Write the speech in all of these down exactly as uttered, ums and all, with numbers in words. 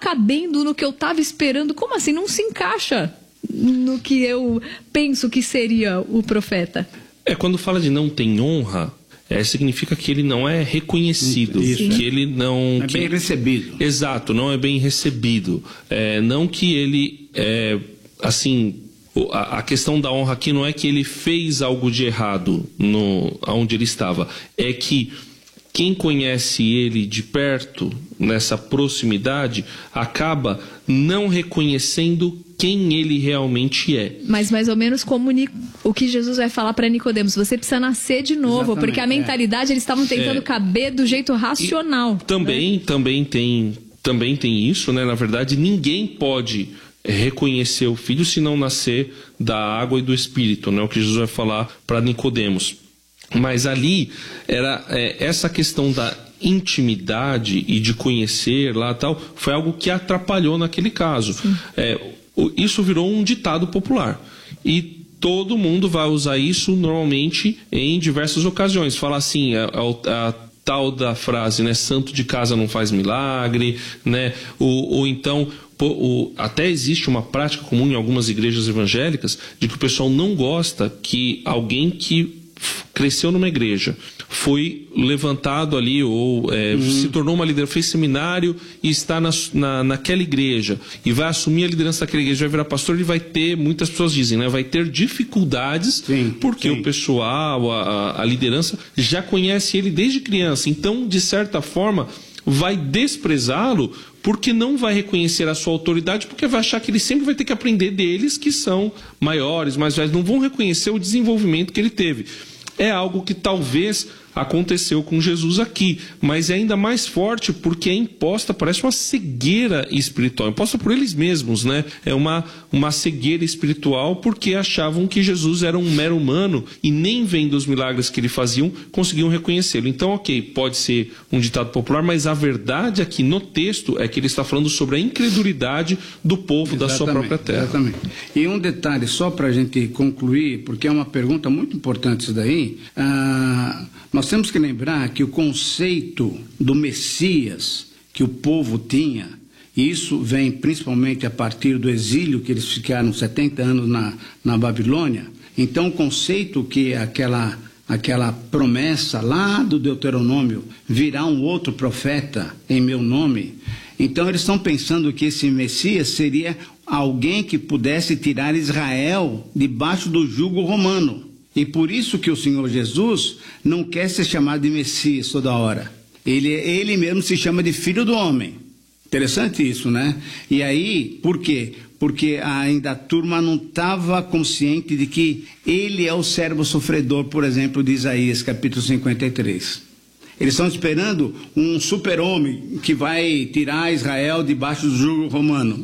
cabendo no que eu estava esperando. Como assim? Não se encaixa no que eu penso que seria o profeta. É, quando fala de não tem honra, é, significa que ele não é reconhecido, Isso, que ele não... É que... bem recebido. Exato, não é bem recebido. É, não que ele, é, assim... A questão da honra aqui não é que ele fez algo de errado no, onde ele estava. É que quem conhece ele de perto, nessa proximidade, acaba não reconhecendo quem ele realmente é. Mas mais ou menos como o que Jesus vai falar para Nicodemos. Você precisa nascer de novo. Exatamente, porque a mentalidade é. eles estavam tentando é. caber do jeito racional. E também, né? também, tem, também tem isso, né? Na verdade, ninguém pode... reconhecer o filho se não nascer da água e do espírito, né? O que Jesus vai falar para Nicodemos. Mas ali era é, essa questão da intimidade e de conhecer lá tal, foi algo que atrapalhou naquele caso. É, o, isso virou um ditado popular e todo mundo vai usar isso normalmente em diversas ocasiões. Fala assim, a, a, a tal da frase, né? Santo de casa não faz milagre, né? Ou, ou então O, até existe uma prática comum em algumas igrejas evangélicas de que o pessoal não gosta que alguém que cresceu numa igreja, foi levantado ali ou é, uhum. se tornou uma liderança, fez seminário e está na, na, naquela igreja e vai assumir a liderança daquela igreja, vai virar pastor, ele vai ter, muitas pessoas dizem, né, vai ter dificuldades sim, porque sim. o pessoal, a, a liderança já conhece ele desde criança, então de certa forma vai desprezá-lo porque não vai reconhecer a sua autoridade, porque vai achar que ele sempre vai ter que aprender deles que são maiores, mais velhos, não vão reconhecer o desenvolvimento que ele teve. É algo que talvez aconteceu com Jesus aqui, mas é ainda mais forte porque é imposta, parece uma cegueira espiritual, imposta por eles mesmos, né? É uma, uma cegueira espiritual porque achavam que Jesus era um mero humano e nem vendo os milagres que ele faziam, conseguiam reconhecê-lo. Então, ok, pode ser um ditado popular, mas a verdade aqui no texto é que ele está falando sobre a incredulidade do povo exatamente, da sua própria terra. Exatamente. E um detalhe só para a gente concluir, porque é uma pergunta muito importante isso daí, ah, nós temos que lembrar que o conceito do Messias que o povo tinha, e isso vem principalmente a partir do exílio que eles ficaram setenta anos na, na Babilônia, então o conceito que aquela, aquela promessa lá do Deuteronômio, virá um outro profeta em meu nome, então eles estão pensando que esse Messias seria alguém que pudesse tirar Israel debaixo do jugo romano. E por isso que o Senhor Jesus não quer ser chamado de Messias toda hora. Ele, ele mesmo se chama de Filho do Homem. Interessante isso, né? E aí, por quê? Porque ainda a turma não estava consciente de que ele é o servo sofredor, por exemplo, de Isaías, capítulo cinquenta e três. Eles estão esperando um super-homem que vai tirar Israel debaixo do jugo romano.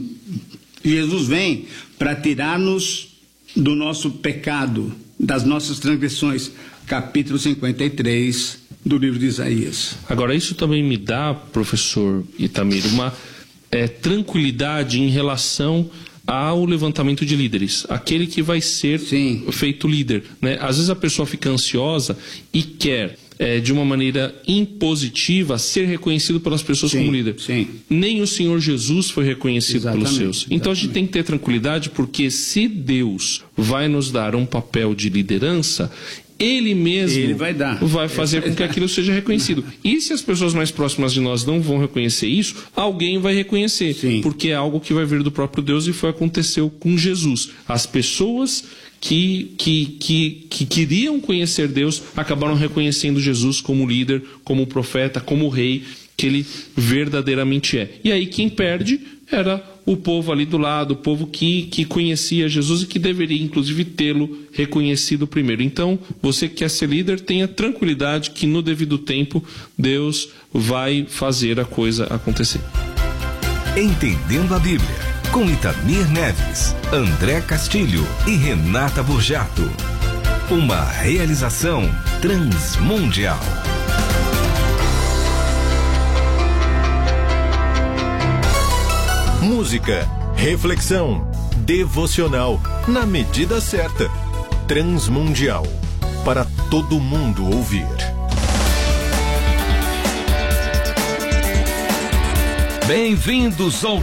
Jesus vem para tirar-nos do nosso pecado, das nossas transgressões, capítulo cinquenta e três do livro de Isaías. Agora, isso também me dá, professor Itamir, uma é, tranquilidade em relação ao levantamento de líderes, aquele que vai ser Sim. feito líder, né? Às vezes a pessoa fica ansiosa e quer É, de uma maneira impositiva, ser reconhecido pelas pessoas sim, como líder. Sim. Nem o Senhor Jesus foi reconhecido exatamente, pelos seus. Então a gente tem que ter tranquilidade, porque se Deus vai nos dar um papel de liderança, Ele mesmo Ele vai, dar. vai fazer com que aquilo seja reconhecido. E se as pessoas mais próximas de nós não vão reconhecer isso, alguém vai reconhecer. Sim. Porque é algo que vai vir do próprio Deus e foi aconteceu com Jesus. As pessoas Que, que, que, que queriam conhecer Deus, acabaram reconhecendo Jesus como líder, como profeta, como rei, que ele verdadeiramente é. E aí quem perde era o povo ali do lado, o povo que, que conhecia Jesus e que deveria inclusive tê-lo reconhecido primeiro. Então, você que quer ser líder, tenha tranquilidade que no devido tempo Deus vai fazer a coisa acontecer. Entendendo a Bíblia, com Itamir Neves, André Castilho e Renata Burjato. Uma realização Transmundial. Música, reflexão, devocional, na medida certa. Transmundial, para todo mundo ouvir. Bem-vindos ao